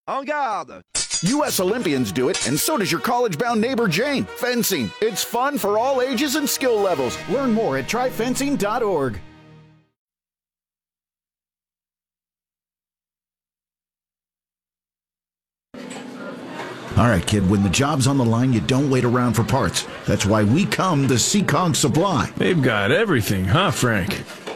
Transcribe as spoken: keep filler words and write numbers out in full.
En garde! U S Olympians do it, and so does your college-bound neighbor Jane. Fencing. It's fun for all ages and skill levels. Learn more at try fencing dot org. All right, kid, when the job's on the line, you don't wait around for parts. That's why we come to Seekonk Supply. They've got everything, huh, Frank?